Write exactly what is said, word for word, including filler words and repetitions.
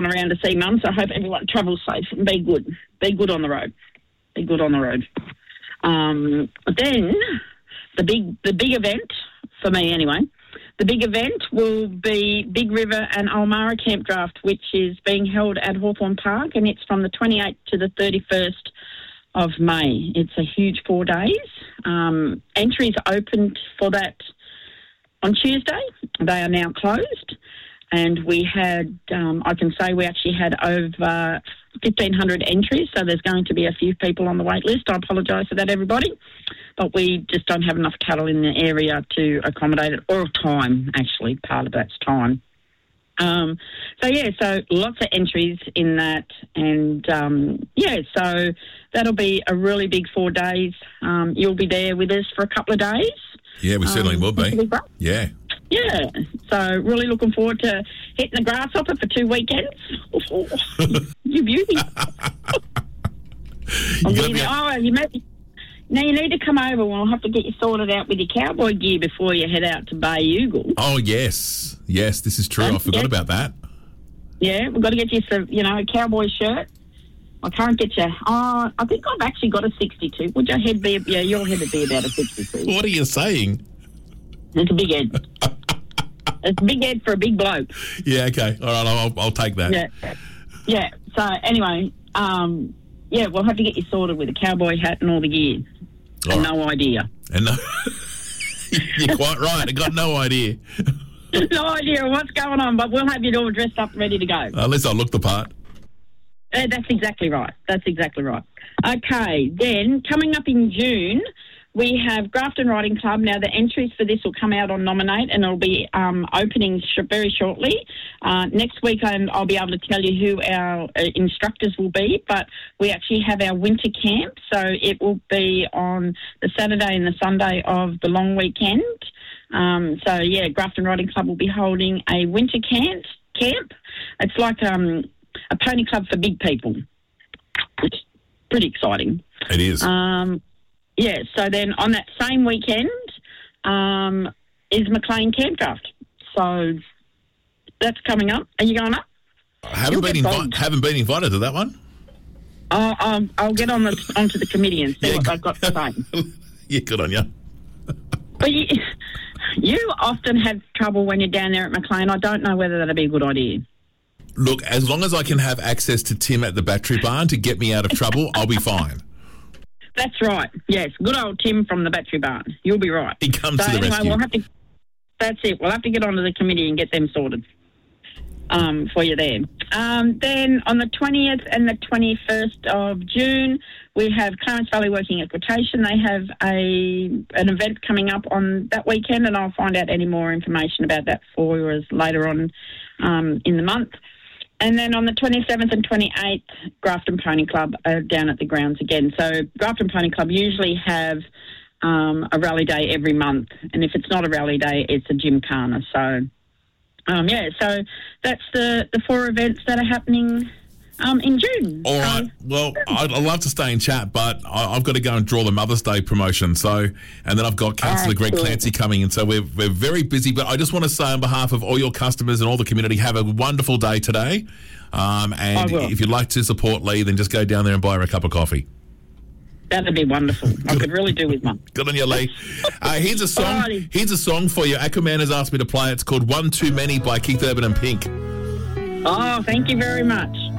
around to see Mum, so I hope everyone travels safe and be good. Be good on the road. Be good on the road. Um, then the big the big event, for me anyway, the big event will be Big River and Ulmarra Camp Draft, which is being held at Hawthorn Park, and it's from the twenty-eighth to the thirty-first of May. It's a huge four days. Um, entries opened for that on Tuesday. They are now closed. And we had, um, I can say we actually had over fifteen hundred entries, so there's going to be a few people on the wait list. I apologise for that, everybody. But we just don't have enough cattle in the area to accommodate it, or time, actually. Part of that's time. Um, so, yeah, so lots of entries in that. And, um, yeah, so that'll be a really big four days. Um, you'll be there with us for a couple of days. Yeah, we certainly um, will be. Yeah. Yeah, so really looking forward to hitting the grasshopper for two weekends. Oh, you beauty. you you know, oh, you may, now you need to come over. We'll have to get you sorted out with your cowboy gear before you head out to Bay Eagle. Oh, yes. Yes, this is true. Um, I forgot yeah. about that. Yeah, we've got to get you some, you know, a cowboy shirt. I can't get you. Oh, I think I've actually got a sixty-two. Would your head be, yeah, your head would be about a sixty-two. What are you saying? It's a big head. It's a big head for a big bloke. Yeah, okay. All right, I'll, I'll take that. Yeah. Yeah. So, anyway, um, yeah, we'll have to get you sorted with a cowboy hat and all the gear. All and right. No idea. And no, you're quite right. I got no idea. No idea what's going on, but we'll have you all dressed up, ready to go. At least I'll look the part. Uh, that's exactly right. That's exactly right. Okay, then coming up in June, we have Grafton Riding Club. Now, the entries for this will come out on Nominate, and it'll be um, opening sh- very shortly. Uh, next week, I'll be able to tell you who our uh, instructors will be, but we actually have our winter camp, so it will be on the Saturday and the Sunday of the long weekend. Um, so, yeah, Grafton Riding Club will be holding a winter camp. camp. It's like um, a pony club for big people. It's pretty exciting. It is. Um Yeah, so then on that same weekend um, is McLean Camp Draft. So that's coming up. Are you going up? I haven't been, invi- haven't been invited to that one. Uh, I'll, I'll get on the, onto the committee and see yeah, what they've got to say. Yeah, good on you. But you, you often have trouble when you're down there at McLean. I don't know whether that'd be a good idea. Look, as long as I can have access to Tim at the Battery Barn to get me out of trouble, I'll be fine. That's right. Yes, good old Tim from the Battery Barn. You'll be right. He comes so to the anyway, rescue. We'll have to, that's it. We'll have to get onto the committee and get them sorted um, for you there. Um, then on the twentieth and the twenty-first of June, we have Clarence Valley Working Equitation. They have a an event coming up on that weekend, and I'll find out any more information about that for us later on um, in the month. And then on the twenty-seventh and twenty-eighth, Grafton Pony Club are down at the grounds again. So Grafton Pony Club usually have um, a rally day every month. And if it's not a rally day, it's a gymkhana. So, um, yeah, so that's the, the four events that are happening um, in June. All right. So, well, I'd, I'd love to stay and chat, but I, I've got to go and draw the Mother's Day promotion. So, and then I've got Councillor Greg cool. Clancy coming in. So we're, we're very busy, but I just want to say on behalf of all your customers and all the community, have a wonderful day today. Um, and if you'd like to support Lee, then just go down there and buy her a cup of coffee. That'd be wonderful. I could really do with one. Good on you, Lee. Uh, here's a song. Here's a song for you. Aquaman has asked me to play it. It's called One Too Many by Keith Urban and Pink. Oh, thank you very much.